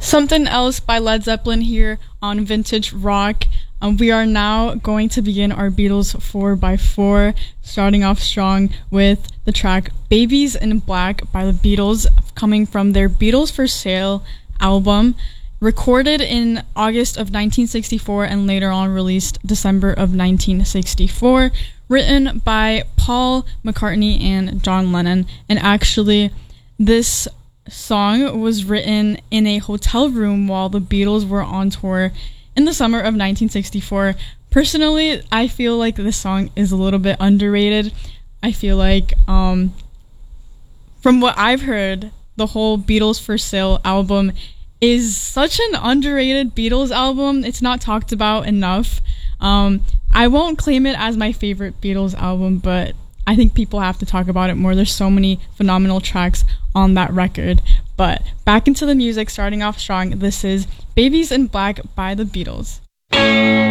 Something Else by Led Zeppelin here on Vintage Rock. We are now going to begin our Beatles 4x4, starting off strong with the track Babies in Black by the Beatles, coming from their Beatles for Sale album, recorded in August of 1964 and later on released December of 1964, written by Paul McCartney and John Lennon. And actually, this song was written in a hotel room while the Beatles were on tour in the summer of 1964. Personally, I feel like this song is a little bit underrated. I feel like, from what I've heard, the whole Beatles for Sale album is such an underrated Beatles album. It's not talked about enough. I won't claim it as my favorite Beatles album, but I think people have to talk about it more. There's so many phenomenal tracks on that record. But back into the music, starting off strong. This is Babies in Black by the Beatles.